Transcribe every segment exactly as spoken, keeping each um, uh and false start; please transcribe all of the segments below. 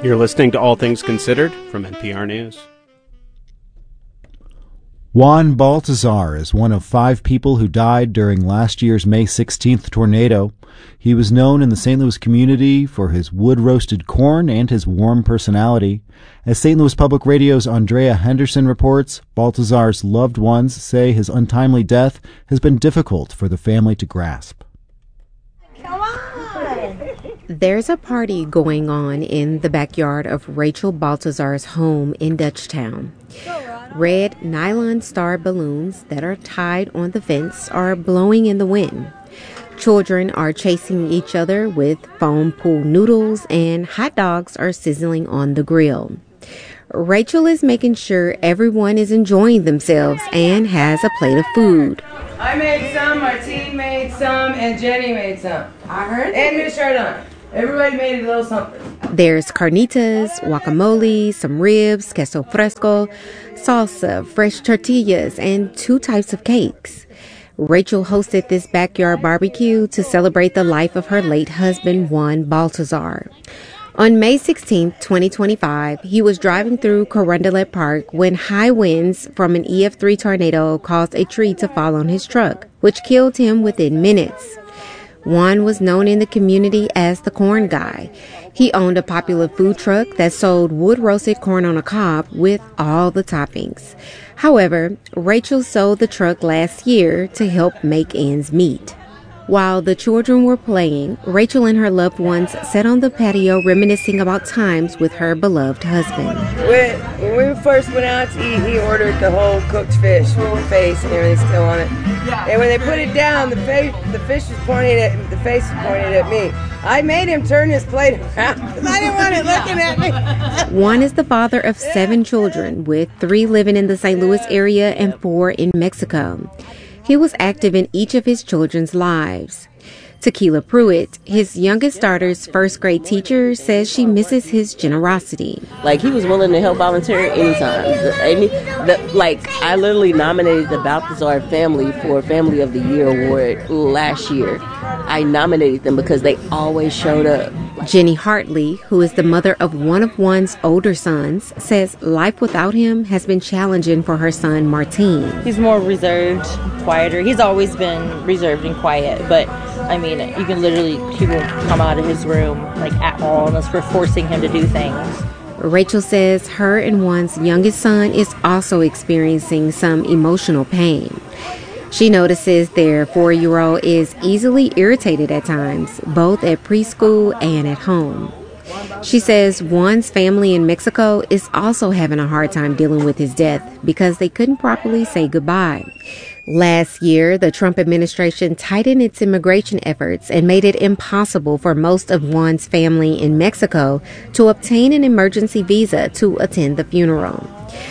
You're listening to All Things Considered from N P R News. Juan Baltazar is one of five people who died during last year's May sixteenth tornado. He was known in the Saint Louis community for his wood-roasted corn and his warm personality. As Saint Louis Public Radio's Andrea Henderson reports, Baltazar's loved ones say his untimely death has been difficult for the family to grasp. Come on! There's a party going on in the backyard of Rachel Baltazar's home in Dutchtown. Red nylon star balloons that are tied on the fence are blowing in the wind. Children are chasing each other with foam pool noodles, and hot dogs are sizzling on the grill. Rachel is making sure everyone is enjoying themselves and has a plate of food. I made some, Martine made some, and Jenny made some. I heard And Miss Chardon. Everybody made a little something. There's carnitas, guacamole, some ribs, queso fresco, salsa, fresh tortillas, and two types of cakes. Rachel hosted this backyard barbecue to celebrate the life of her late husband, Juan Baltazar. On May sixteenth, twenty twenty-five, he was driving through Carondelet Park when high winds from an E F three tornado caused a tree to fall on his truck, which killed him within minutes. Juan was known in the community as the Corn Guy. He owned a popular food truck that sold wood-roasted corn on a cob with all the toppings. However, Rachel sold the truck last year to help make ends meet. While the children were playing, Rachel and her loved ones sat on the patio reminiscing about times with her beloved husband. When, when we first went out to eat, he ordered the whole cooked fish with the face and everything still on it. And when they put it down, the face, the fish was pointing at the face was pointing at me. I made him turn his plate around because I didn't want it looking at me. Juan is the father of seven children, with three living in the Saint Louis area and four in Mexico. He was active in each of his children's lives. Tequila Pruitt, his youngest daughter's first grade teacher, says she misses his generosity. Like, he was willing to help volunteer anytime. I mean, the, like, I literally nominated the Baltazar family for Family of the Year award last year. I nominated them because they always showed up. Jenny Hartley, who is the mother of one of Juan's older sons, says life without him has been challenging for her son, Martine. He's more reserved, quieter. He's always been reserved and quiet, but I mean, you can literally, he won't come out of his room, like, at all, unless we're forcing him to do things. Rachel says her and Juan's youngest son is also experiencing some emotional pain. She notices their four-year-old is easily irritated at times, both at preschool and at home. She says Juan's family in Mexico is also having a hard time dealing with his death because they couldn't properly say goodbye. Last year, the Trump administration tightened its immigration efforts and made it impossible for most of Juan's family in Mexico to obtain an emergency visa to attend the funeral.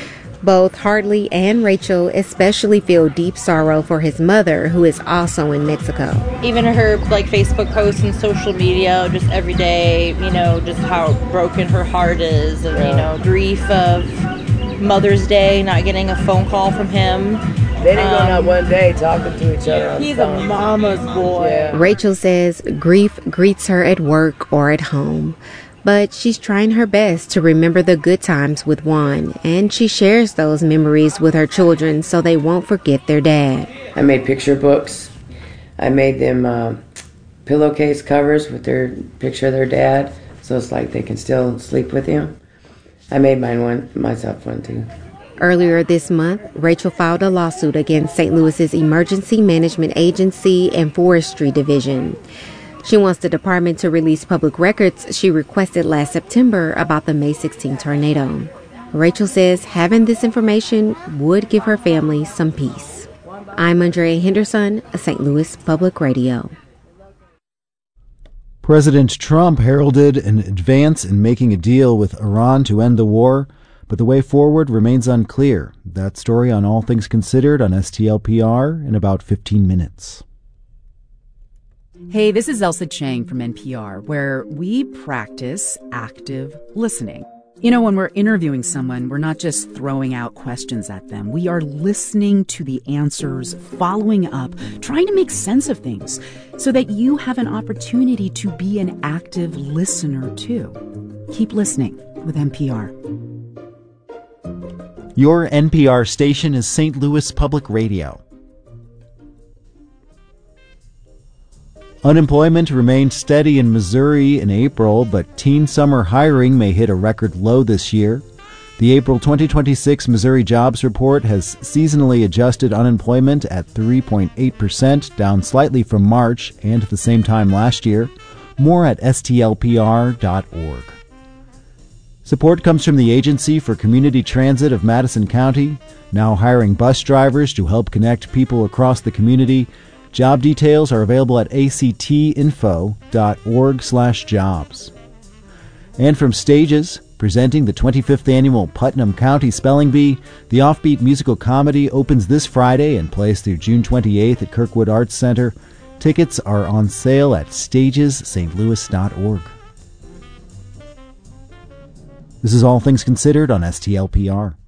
Both Hartley and Rachel especially feel deep sorrow for his mother, who is also in Mexico. Even her, like, Facebook posts and social media, just every day, you know, just how broken her heart is, and, you know, grief of Mother's Day, not getting a phone call from him. They didn't um, go out one day talking to each other. He's a mama's boy. Yeah. Rachel says grief greets her at work or at home, but she's trying her best to remember the good times with Juan, and she shares those memories with her children so they won't forget their dad. I made picture books. I made them uh, pillowcase covers with their picture of their dad, so it's like they can still sleep with him. I made mine one, myself one too. Earlier this month, Rachel filed a lawsuit against Saint Louis's Emergency Management Agency and Forestry Division. She wants the department to release public records she requested last September about the May sixteenth tornado. Rachel says having this information would give her family some peace. I'm Andrea Henderson, Saint Louis Public Radio. President Trump heralded an advance in making a deal with Iran to end the war, but the way forward remains unclear. That story on All Things Considered on S T L P R in about fifteen minutes. Hey, this is Elsa Chang from N P R, where we practice active listening. You know, when we're interviewing someone, we're not just throwing out questions at them. We are listening to the answers, following up, trying to make sense of things so that you have an opportunity to be an active listener, too. Keep listening with N P R. Your N P R station is Saint Louis Public Radio. Unemployment remained steady in Missouri in April, but teen summer hiring may hit a record low this year. The April twenty twenty-six Missouri Jobs Report has seasonally adjusted unemployment at three point eight percent, down slightly from March and the same time last year. More at S T L P R dot org. Support comes from the Agency for Community Transit of Madison County, now hiring bus drivers to help connect people across the community. Job details are available at A C T info dot org slash jobs. And from Stages, presenting the twenty-fifth annual Putnam County Spelling Bee, the offbeat musical comedy opens this Friday and plays through June twenty-eighth at Kirkwood Arts Center. Tickets are on sale at stages st louis dot org. This is All Things Considered on S T L P R.